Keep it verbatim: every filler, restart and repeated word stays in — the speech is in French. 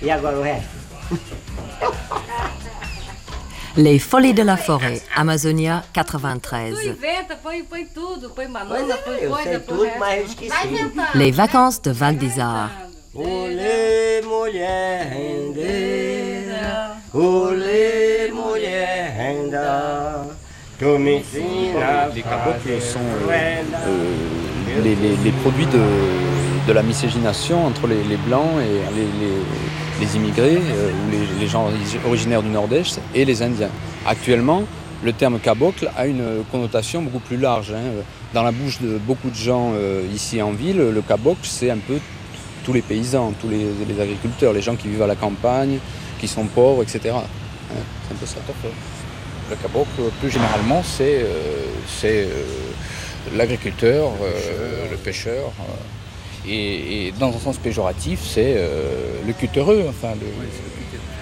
E agora o resto? Les Folies de la Forêt, Amazonia quatre-vingt-treize. Tu inventa, põe, põe tudo, põe banana, põe Eu coisa, sei põe tudo, resto. mas eu esqueci. Vai inventando. Les vacances de Val d'Isard. Olê, mulher rendeira, olê, mulher renda, tu me ensina. Les cabocles sont euh, euh, les, les, les produits de, de la miscégination entre les, les blancs et les, les, les immigrés, euh, ou les, les gens originaires du Nord-Est et les Indiens. Actuellement, le terme caboclo a une connotation beaucoup plus large. Hein. Dans la bouche de beaucoup de gens euh, ici en ville, le caboclo, c'est un peu tous les paysans, tous les, les agriculteurs, les gens qui vivent à la campagne, qui sont pauvres, et cetera. Hein, c'est un peu ça. Tout à fait. Le caboclo, plus généralement, c'est, euh, c'est euh, l'agriculteur, euh, le pêcheur. Euh, et, et dans un sens péjoratif, c'est euh, le cultureux. Enfin, le,